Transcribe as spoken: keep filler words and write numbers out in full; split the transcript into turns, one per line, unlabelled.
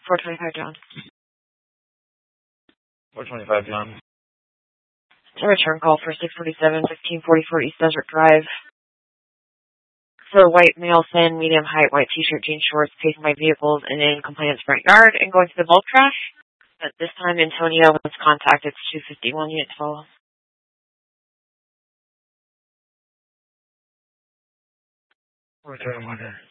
four twenty-five, John.
four twenty-five, John.
It's a return call for six forty-seven, fifteen forty-four East Desert Drive. For a white male, thin, medium height, white t-shirt, jean shorts, pacing by vehicles in an complainant's front yard and going to the bulk trash. But this time, Antonio was contacted. It's two fifty-one, unit twelve.
Return order.